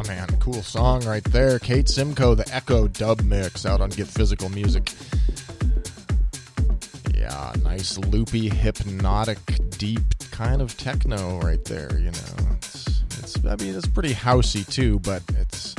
Yeah, man. Cool song right there. Kate Simcoe, the Echo dub mix out on Get Physical Music. Yeah, nice loopy, hypnotic, deep kind of techno right there, you know. It's pretty housey too, but it's,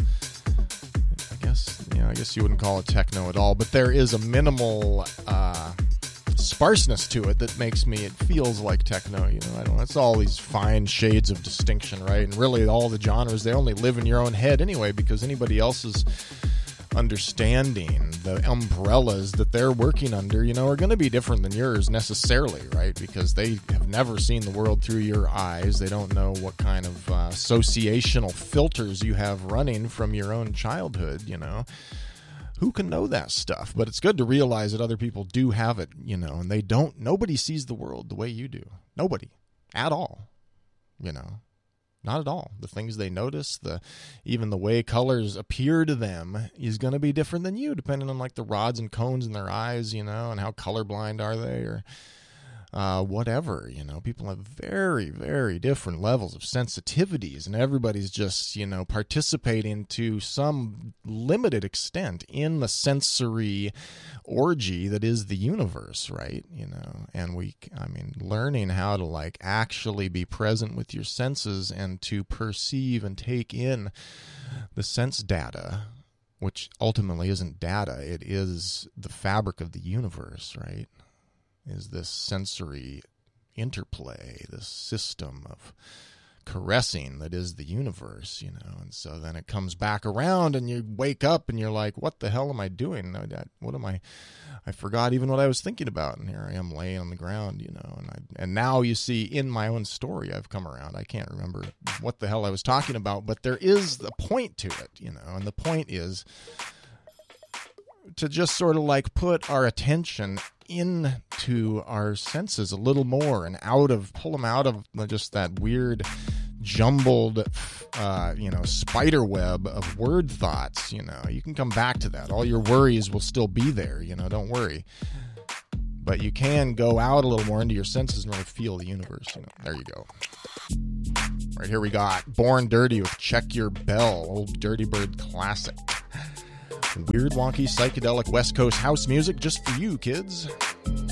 I guess you wouldn't call it techno at all, but there is a minimal sparseness to it that makes it feels like techno, you know. It's all these fine shades of distinction, right? And really all the genres, they only live in your own head anyway, because anybody else's understanding, the umbrellas that they're working under, you know, are going to be different than yours necessarily, right? Because they have never seen the world through your eyes. They don't know what kind of associational filters you have running from your own childhood, you know. Who can know that stuff? But it's good to realize that other people do have it, you know, and they don't. Nobody sees the world the way you do. Nobody. At all. You know. Not at all. The things they notice, even the way colors appear to them is going to be different than you, depending on like the rods and cones in their eyes, you know, and how colorblind are they, or whatever, you know. People have very, very different levels of sensitivities, and everybody's just, you know, participating to some limited extent in the sensory orgy that is the universe, right? You know, and learning how to like actually be present with your senses and to perceive and take in the sense data, which ultimately isn't data, it is the fabric of the universe, right? Is this sensory interplay, this system of caressing that is the universe, you know. And so then it comes back around and you wake up and you're like, what the hell am I doing? What am I forgot even what I was thinking about, and here I am laying on the ground, you know. And now you see, in my own story, I've come around. I can't remember what the hell I was talking about, but there is a point to it, you know. And the point is to just sort of like put our attention into our senses a little more and pull them out of just that weird jumbled spider web of word thoughts, you know. You can come back to that. All your worries will still be there, you know, don't worry. But you can go out a little more into your senses and really feel the universe, you know. There you go. Right here we got Born Dirty with Check Your Bell, old Dirty Bird classic. Weird, wonky, psychedelic West Coast house music just for you, kids.